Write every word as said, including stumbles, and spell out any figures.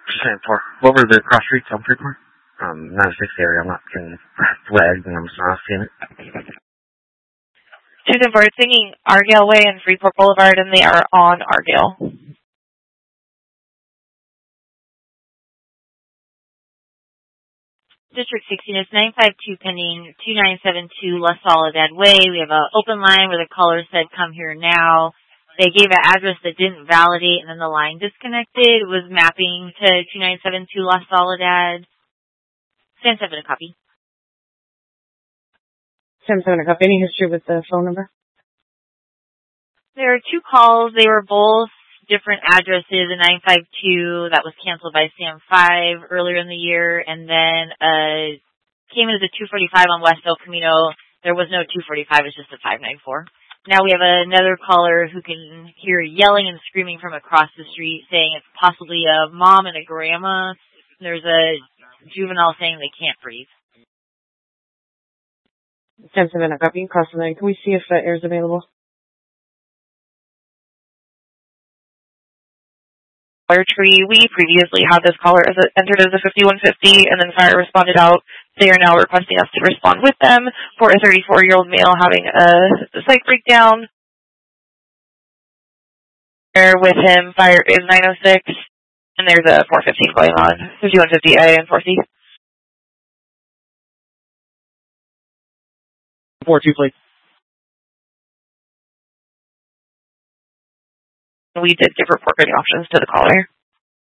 Percent for what were the cross streets on Freeport? Um, ninety-six area. I'm not getting flagged and I'm just not seeing it. two ten four, it's singing Argyle Way and Freeport Boulevard, and they are on Argyle. District sixteen is nine five two pending two nine seven two La Soledad Way. We have an open line where the caller said, come here now. They gave an address that didn't validate, and then the line disconnected. It was mapping to two nine seven two La Soledad. Sam seven, a copy. Sam seven, a copy. Any history with the phone number? There are two calls. They were both different addresses. A nine five two that was canceled by Sam five earlier in the year, and then uh came in as a two forty-five on West El Camino. There was no two forty-five. It's just a five nine four. Now we have another caller who can hear yelling and screaming from across the street saying it's possibly a mom and a grandma. There's a juvenile saying they can't breathe. Sam seven, a copy. Cross the line. Can we see if uh, air is available? Fire tree. We previously had this caller as a, entered as a fifty-one fifty, and then fire responded out. They are now requesting us to respond with them for a thirty-four-year-old male having a psych breakdown. There with him, fire is nine oh six, and there's a four fifteen going on. fifty-one fifty A and four C. four two, please. We did give report writing options to the caller.